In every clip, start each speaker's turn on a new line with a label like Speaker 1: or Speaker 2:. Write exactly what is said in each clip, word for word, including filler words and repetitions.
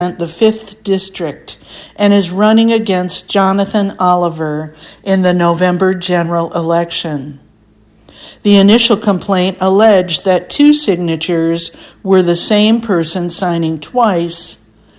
Speaker 1: the fifth District and is running against Jonathan Oliver in the November general election. The initial complaint alleged that two signatures were the same person signing twice.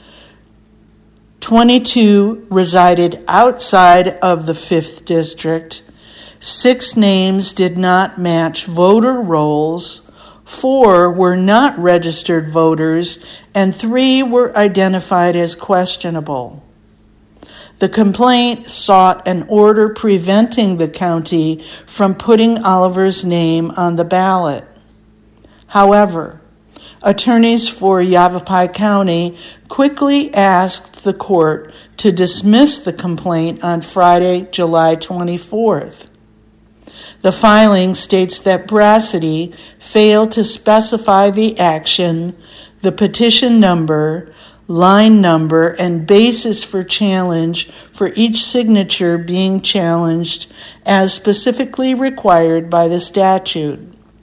Speaker 1: twenty-two resided outside of the fifth District. Six names did not match voter rolls. Four were not registered voters, and three were identified as questionable. The complaint sought an order preventing the county from putting Oliver's name on the ballot. However, attorneys for Yavapai County quickly asked the court to dismiss the complaint on Friday, July twenty-fourth. The filing states that Brassady failed to specify the action, the petition number, line number, and basis for challenge for each signature being challenged as specifically required by the statute.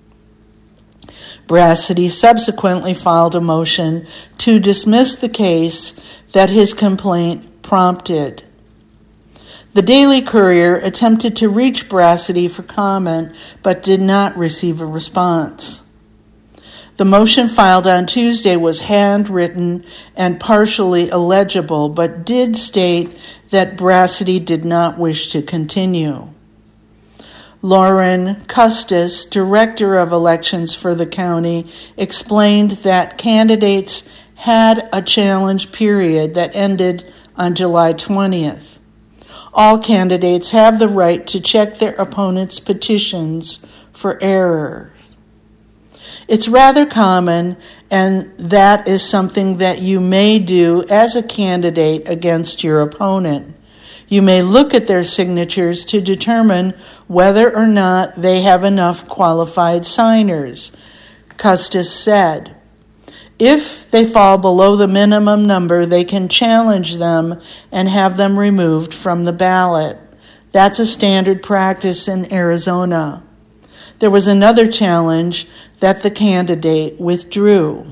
Speaker 1: Brassady subsequently filed a motion to dismiss the case that his complaint prompted. The Daily Courier attempted to reach Brassady for comment, but did not receive a response. The motion filed on Tuesday was handwritten and partially illegible, but did state that Brassady did not wish to continue. Lauren Custis, Director of Elections for the county, explained that candidates had a challenge period that ended on July twentieth. All candidates have the right to check their opponent's petitions for error. It's rather common, and that is something that you may do as a candidate against your opponent. You may look at their signatures to determine whether or not they have enough qualified signers, Custis said. If they fall below the minimum number, they can challenge them and have them removed from the ballot. That's a standard practice in Arizona. There was another challenge that the candidate withdrew.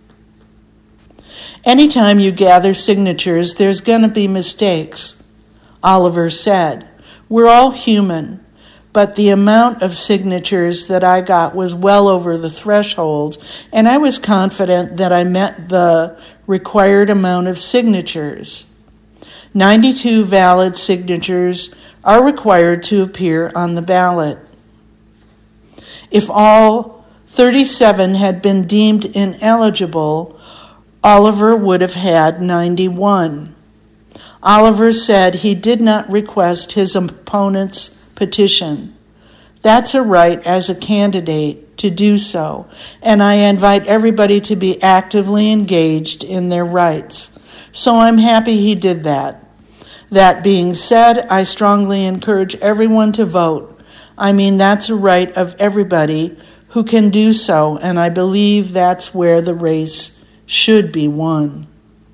Speaker 1: Anytime you gather signatures, there's going to be mistakes, Oliver said. We're all human, but the amount of signatures that I got was well over the threshold, and I was confident that I met the required amount of signatures. ninety-two valid signatures are required to appear on the ballot. If all thirty-seven had been deemed ineligible, Oliver would have had ninety-one. Oliver said he did not request his opponent's petition. That's a right as a candidate to do so, and I invite everybody to be actively engaged in their rights. So I'm happy he did that. That being said, I strongly encourage everyone to vote. I mean, that's a right of everybody who can do so, and I believe that's where the race should be won.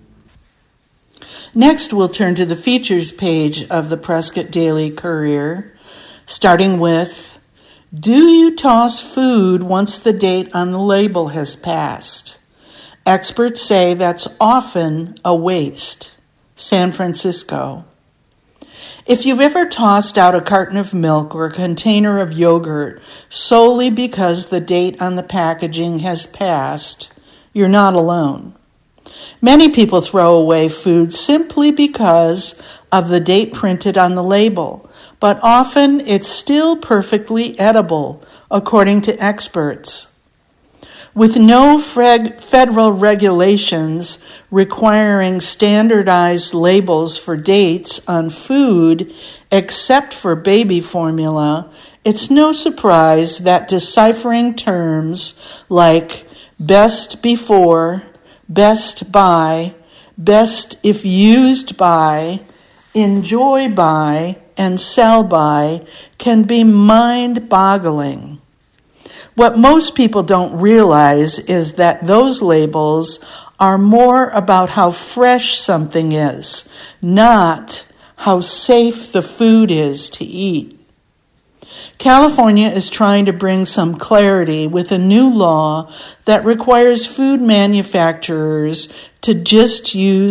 Speaker 1: Next, we'll turn to the features page of the Prescott Daily Courier, starting with, do you toss food once the date on the label has passed? Experts say that's often a waste. San Francisco. If you've ever tossed out a carton of milk or a container of yogurt solely because the date on the packaging has passed, you're not alone. Many people throw away food simply because of the date printed on the label, but often it's still perfectly edible, according to experts. With no federal regulations requiring standardized labels for dates on food except for baby formula, it's no surprise that deciphering terms like best before, best by, best if used by, enjoy by, and sell by can be mind-boggling. What most people don't realize is that those labels are more about how fresh something is, not how safe the food is to eat. California is trying to bring some clarity with a new law that requires food manufacturers to just use